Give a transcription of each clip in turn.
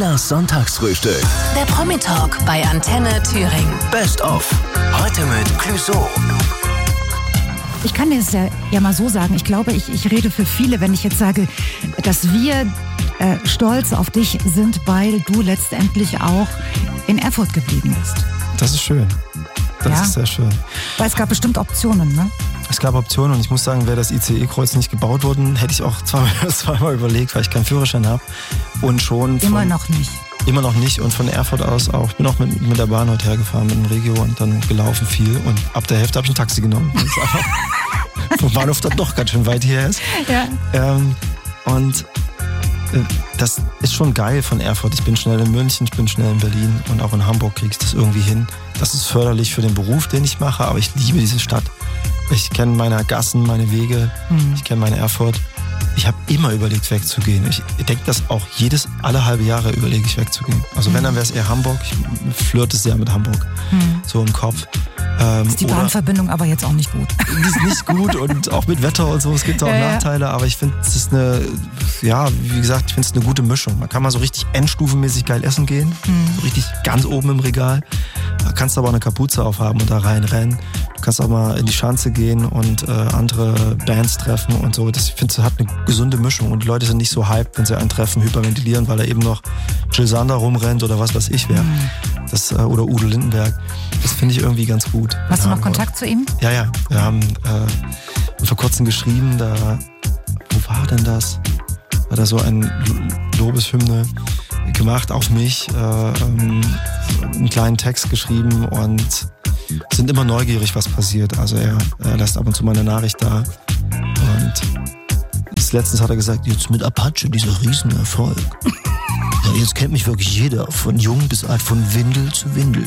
Tinas Sonntagsfrühstück. Der Promi-Talk bei Antenne Thüringen. Best of. Heute mit Clouseau. Ich kann es ja mal so sagen, ich glaube, ich rede für viele, wenn ich jetzt sage, dass wir stolz auf dich sind, weil du letztendlich auch in Erfurt geblieben bist. Das ist schön. Das ist sehr schön. Weil es gab bestimmt Optionen, ne? Es gab Optionen und ich muss sagen, wäre das ICE-Kreuz nicht gebaut worden, hätte ich auch zweimal überlegt, weil ich keinen Führerschein habe. Und schon Immer noch nicht. Immer noch nicht und von Erfurt aus auch. Ich bin auch mit der Bahn heute hergefahren, mit dem Regio und dann gelaufen viel. Und ab der Hälfte habe ich ein Taxi genommen. Das ist einfach vom Bahnhof dann doch ganz schön weit hierher ist. Ja. Das ist schon geil von Erfurt. Ich bin schnell in München, ich bin schnell in Berlin und auch in Hamburg kriege ich das irgendwie hin. Das ist förderlich für den Beruf, den ich mache, aber ich liebe diese Stadt. Ich kenne meine Gassen, meine Wege, ich kenne meine Erfurt. Ich habe immer überlegt, wegzugehen. Ich denke das auch alle halbe Jahre überlege ich, wegzugehen. Also wenn, dann wäre es eher Hamburg. Ich flirte sehr mit Hamburg, so im Kopf. Ist die Bahnverbindung aber jetzt auch nicht gut. Die ist nicht gut und auch mit Wetter und so, es gibt auch Nachteile, aber ich finde, es ist eine gute Mischung. Man kann mal so richtig endstufenmäßig geil essen gehen, so richtig ganz oben im Regal. Da kannst du aber auch eine Kapuze aufhaben und da reinrennen. Du kannst auch mal in die Schanze gehen und andere Bands treffen und so. Ich finde, es hat eine gesunde Mischung und die Leute sind nicht so hyped, wenn sie einen treffen, hyperventilieren, weil da eben noch Jill Sander rumrennt oder was weiß ich wer. Oder Udo Lindenberg. Das finde ich irgendwie ganz gut. Hast du noch Kontakt zu ihm? Ja. Wir haben vor kurzem geschrieben, wo war denn das? Hat er so eine Lobeshymne gemacht auf mich, einen kleinen Text geschrieben und sind immer neugierig, was passiert. Also er lässt ab und zu mal eine Nachricht da. Und letztens hat er gesagt, jetzt mit Apache, dieser Riesenerfolg. Ja, jetzt kennt mich wirklich jeder, von jung bis alt, von Windel zu Windel.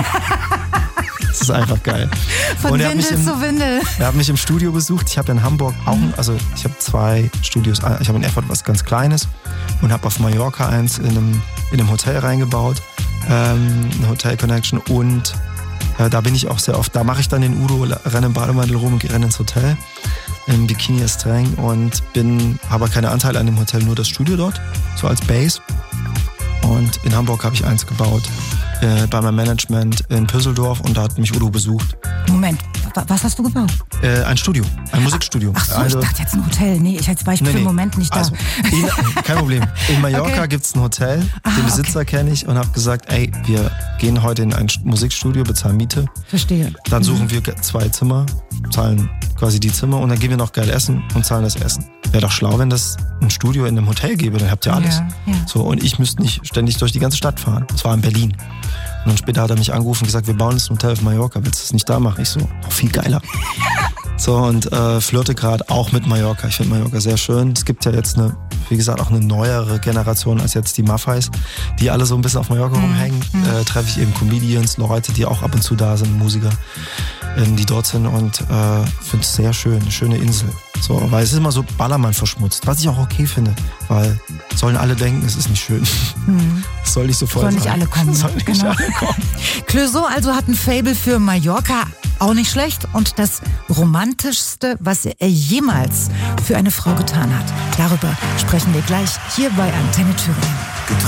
Das ist einfach geil. Von Windel zu Windel. Er hat mich im Studio besucht. Ich habe in Hamburg auch, ich habe 2 Studios. Ich habe in Erfurt was ganz Kleines und habe auf Mallorca eins in einem Hotel reingebaut, eine Hotel Connection und da bin ich auch sehr oft. Da mache ich dann den Udo, renne im Bademantel rum und renne ins Hotel. Im Bikini ist streng und habe keine Anteile an dem Hotel, nur das Studio dort, so als Base. Und in Hamburg habe ich eins gebaut, bei meinem Management in Püsseldorf und da hat mich Udo besucht. Moment, was hast du gebaut? Ein Studio, ein Musikstudio. Ach so, ich dachte jetzt ein Hotel. Nee, jetzt war ich für den Moment nicht da. Also, kein Problem. In Mallorca gibt's ein Hotel, den Besitzer kenne ich und habe gesagt, ey, wir gehen heute in ein Musikstudio, bezahlen Miete. Verstehe. Dann suchen wir 2 Zimmer, zahlen quasi die Zimmer und dann gehen wir noch geil essen und zahlen das Essen. Wäre doch schlau, wenn das ein Studio in einem Hotel gäbe, dann habt ihr alles. Ja. So, und ich müsste nicht ständig durch die ganze Stadt fahren. Das war in Berlin. Und dann später hat er mich angerufen und gesagt, wir bauen jetzt ein Hotel auf Mallorca, willst du es nicht da machen? Ich so, noch viel geiler. So, und flirte gerade auch mit Mallorca. Ich finde Mallorca sehr schön. Es gibt ja jetzt wie gesagt, auch eine neuere Generation als jetzt die Maffeis, die alle so ein bisschen auf Mallorca rumhängen. Treffe ich eben Comedians, Leute, die auch ab und zu da sind, Musiker, die dort sind und finde es sehr schön, eine schöne Insel. So, weil es ist immer so Ballermann verschmutzt, was ich auch okay finde, weil sollen alle denken, es ist nicht schön. Es soll nicht so voll sein. Sollen nicht alle kommen. Sollen nicht alle kommen. Clouseau also hat ein Faible für Mallorca, auch nicht schlecht. Und das Romantischste, was er jemals für eine Frau getan hat. Darüber sprechen wir gleich hier bei Antenne Thüringen.